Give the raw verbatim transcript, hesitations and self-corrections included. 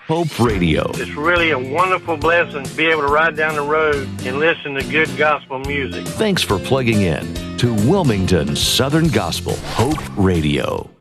Hope Radio. It's really a wonderful blessing to be able to ride down the road and listen to good gospel music. Thanks for plugging in to Wilmington Southern Gospel Hope Radio.